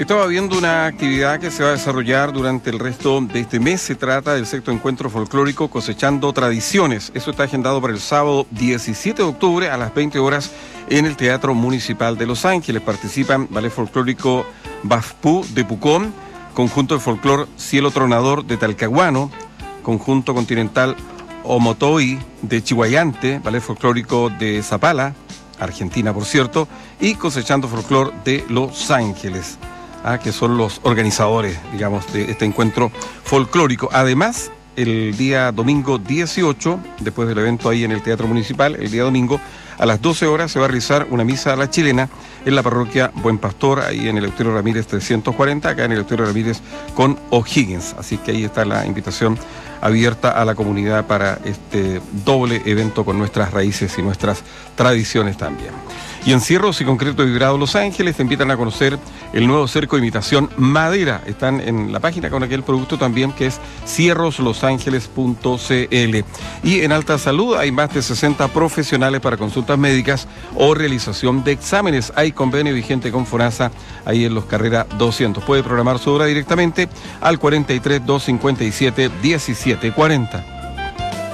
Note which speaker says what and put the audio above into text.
Speaker 1: Estaba viendo una actividad que se va a desarrollar durante el resto de este mes. Se trata del sexto encuentro folclórico Cosechando Tradiciones. Eso está agendado para el sábado 17 de octubre a las 20 horas en el Teatro Municipal de Los Ángeles. Participan Ballet Folclórico Bafpú de Pucón, Conjunto de Folclor Cielo Tronador de Talcahuano, Conjunto Continental Omotoy de Chihuayante, Ballet Folclórico de Zapala, Argentina por cierto, y Cosechando Folclor de Los Ángeles, que son los organizadores, digamos, de este encuentro folclórico. Además, el día domingo 18, después del evento ahí en el Teatro Municipal, el día domingo, a las 12 horas se va a realizar una misa a la chilena en la parroquia Buen Pastor, ahí en el Eleuterio Ramírez 340, acá en el Eleuterio Ramírez con O'Higgins. Así que ahí está la invitación abierta a la comunidad para este doble evento con nuestras raíces y nuestras tradiciones también. Y en Cierros y Concreto Vibrado Los Ángeles te invitan a conocer el nuevo cerco de imitación madera. Están en la página con aquel producto también que es cierroslosangeles.cl. Y en Alta Salud hay más de 60 profesionales para consultas médicas o realización de exámenes. Hay convenio vigente con FONASA ahí en los Carrera 200. Puede programar su hora directamente al 43 257 1740.